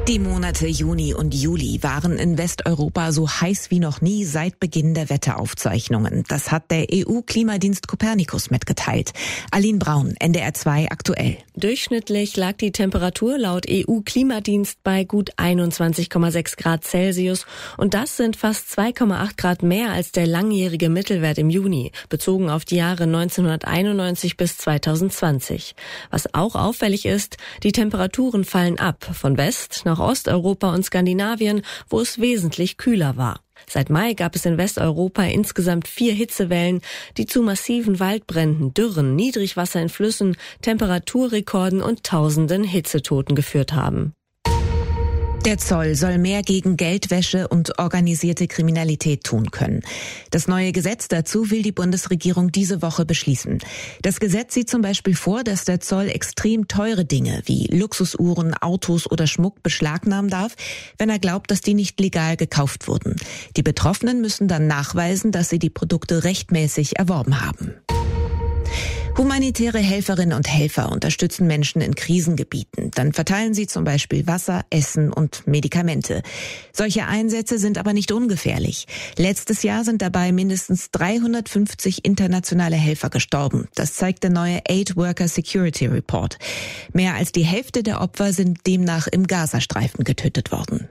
Die Monate Juni und Juli waren in Westeuropa so heiß wie noch nie seit Beginn der Wetteraufzeichnungen. Das hat der EU-Klimadienst Copernicus mitgeteilt. Aline Braun, NDR 2 aktuell. Durchschnittlich lag die Temperatur laut EU-Klimadienst bei gut 21,6 Grad Celsius. Und das sind fast 2,8 Grad mehr als der langjährige Mittelwert im Juni, bezogen auf die Jahre 1991 bis 2020. Was auch auffällig ist, die Temperaturen fallen ab, von West nach Osteuropa und Skandinavien, wo es wesentlich kühler war. Seit Mai gab es in Westeuropa insgesamt 4 Hitzewellen, die zu massiven Waldbränden, Dürren, Niedrigwasser in Flüssen, Temperaturrekorden und tausenden Hitzetoten geführt haben. Der Zoll soll mehr gegen Geldwäsche und organisierte Kriminalität tun können. Das neue Gesetz dazu will die Bundesregierung diese Woche beschließen. Das Gesetz sieht zum Beispiel vor, dass der Zoll extrem teure Dinge wie Luxusuhren, Autos oder Schmuck beschlagnahmen darf, wenn er glaubt, dass die nicht legal gekauft wurden. Die Betroffenen müssen dann nachweisen, dass sie die Produkte rechtmäßig erworben haben. Humanitäre Helferinnen und Helfer unterstützen Menschen in Krisengebieten. Dann verteilen sie zum Beispiel Wasser, Essen und Medikamente. Solche Einsätze sind aber nicht ungefährlich. Letztes Jahr sind dabei mindestens 350 internationale Helfer gestorben. Das zeigt der neue Aid Worker Security Report. Mehr als die Hälfte der Opfer sind demnach im Gazastreifen getötet worden.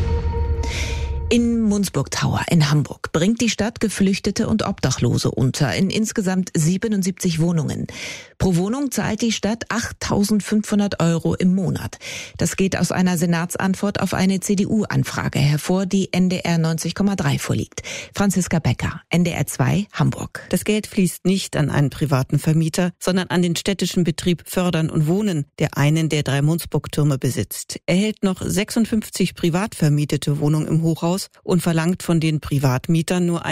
In Mundsburg Tower in Hamburg bringt die Stadt Geflüchtete und Obdachlose unter in insgesamt 77 Wohnungen. Pro Wohnung zahlt die Stadt 8.500 € im Monat. Das geht aus einer Senatsantwort auf eine CDU-Anfrage hervor, die NDR 90,3 vorliegt. Franziska Becker, NDR 2, Hamburg. Das Geld fließt nicht an einen privaten Vermieter, sondern an den städtischen Betrieb Fördern und Wohnen, der einen der 3 Mundsburg-Türme besitzt. Er hält noch 56 privat vermietete Wohnungen im Hochhaus und verlangt von den Privatmietern nur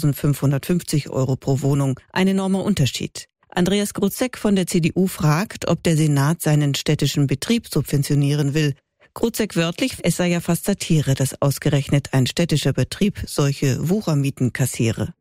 1.550 € pro Wohnung. Ein enormer Unterschied. Andreas Grutzek von der CDU fragt, ob der Senat seinen städtischen Betrieb subventionieren will. Grutzek wörtlich, es sei ja fast Satire, dass ausgerechnet ein städtischer Betrieb solche Wuchermieten kassiere.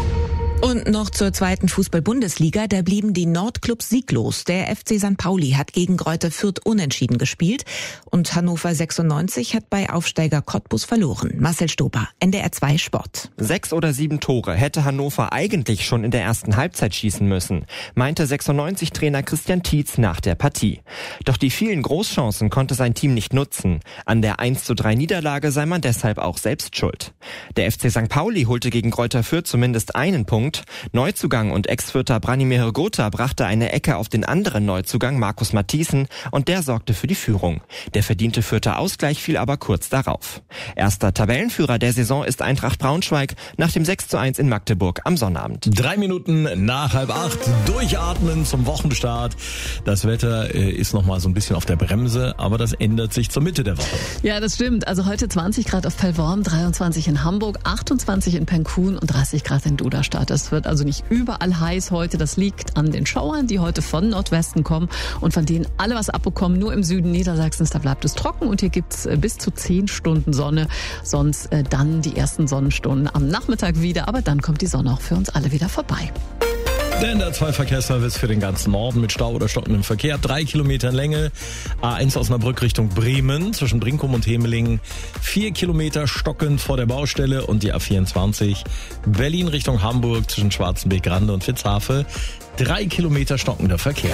Und noch zur 2. Fußball-Bundesliga, da blieben die Nordclubs sieglos. Der FC St. Pauli hat gegen Greuther Fürth unentschieden gespielt und Hannover 96 hat bei Aufsteiger Cottbus verloren. Marcel Stober, NDR 2 Sport. 6 oder 7 Tore hätte Hannover eigentlich schon in der ersten Halbzeit schießen müssen, meinte 96-Trainer Christian Tietz nach der Partie. Doch die vielen Großchancen konnte sein Team nicht nutzen. An der 1:3 Niederlage sei man deshalb auch selbst schuld. Der FC St. Pauli holte gegen Greuther Fürth zumindest einen Punkt. Neuzugang und Ex-Fürther Branimir Hrgota brachte eine Ecke auf den anderen Neuzugang Markus Matthiesen und der sorgte für die Führung. Der verdiente Fürther Ausgleich fiel aber kurz darauf. Erster Tabellenführer der Saison ist Eintracht Braunschweig nach dem 6:1 in Magdeburg am Sonnabend. 3 Minuten nach 7:30, durchatmen zum Wochenstart. Das Wetter ist noch mal so ein bisschen auf der Bremse, aber das ändert sich zur Mitte der Woche. Ja, das stimmt. Also heute 20 Grad auf Pellworm, 23 in Hamburg, 28 in Penkun und 30 Grad in Duderstadt. Es wird also nicht überall heiß heute. Das liegt an den Schauern, die heute von Nordwesten kommen und von denen alle was abbekommen. Nur im Süden Niedersachsens, da bleibt es trocken und hier gibt's bis zu 10 Stunden Sonne. Sonst dann die ersten Sonnenstunden am Nachmittag wieder. Aber dann kommt die Sonne auch für uns alle wieder vorbei. Der NDR 2 Verkehrsservice für den ganzen Norden mit Stau oder stockendem Verkehr. 3 Kilometer Länge. A1 Osnabrück Richtung Bremen zwischen Brinkum und Hemelingen. 4 Kilometer stockend vor der Baustelle. Und die A24 Berlin Richtung Hamburg zwischen Schwarzenbeck-Rande und Witzhafe. 3 Kilometer stockender Verkehr.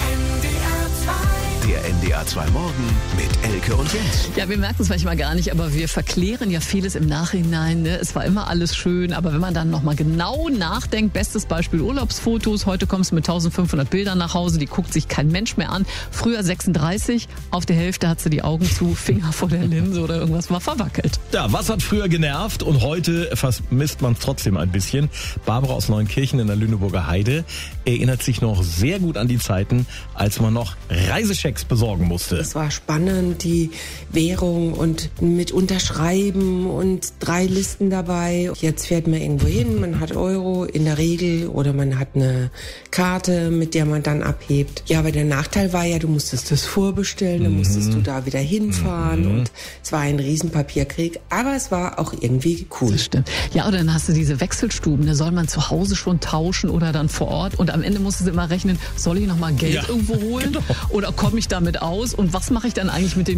Der NDR 2 Morgen mit Elke und Jens. Ja, wir merken es manchmal gar nicht, aber wir verklären ja vieles im Nachhinein. Ne? Es war immer alles schön, aber wenn man dann nochmal genau nachdenkt, bestes Beispiel Urlaubsfotos. Heute kommst du mit 1500 Bildern nach Hause, die guckt sich kein Mensch mehr an. Früher 36, auf der Hälfte hat sie die Augen zu, Finger vor der Linse oder irgendwas war verwackelt. Ja, was hat früher genervt und heute vermisst man es trotzdem ein bisschen. Barbara aus Neunkirchen in der Lüneburger Heide erinnert sich noch sehr gut an die Zeiten, als man noch Reisechecks besorgen musste. Es war spannend, die Währung und mit Unterschreiben und 3 Listen dabei. Jetzt fährt man irgendwo hin, man hat Euro in der Regel oder man hat eine Karte, mit der man dann abhebt. Ja, aber der Nachteil war ja, du musstest das vorbestellen, dann musstest du da wieder hinfahren und es war ein Riesenpapierkrieg, aber es war auch irgendwie cool. Das stimmt. Ja, oder dann hast du diese Wechselstuben, da soll man zu Hause schon tauschen oder dann vor Ort und am Ende musst du immer rechnen, soll ich nochmal Geld irgendwo holen oder komme ich damit aus und was mache ich dann eigentlich mit dem